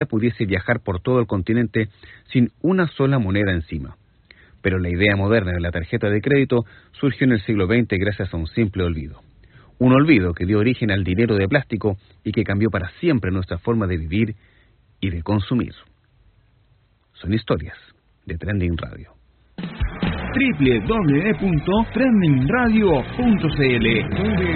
pudiese viajar por todo el continente sin una sola moneda encima. Pero la idea moderna de la tarjeta de crédito surgió en el siglo XX gracias a un simple olvido. Un olvido que dio origen al dinero de plástico y que cambió para siempre nuestra forma de vivir y de consumir. Son historias de Trending Radio. www.trendingradio.cl